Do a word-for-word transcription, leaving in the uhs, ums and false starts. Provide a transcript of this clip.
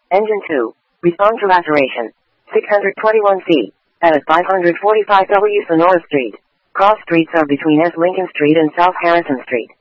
Engine two. Respond to laceration. six hundred twenty-one C. At five hundred forty-five W Sonora Street. Cross streets are between S. Lincoln Street and South Harrison Street.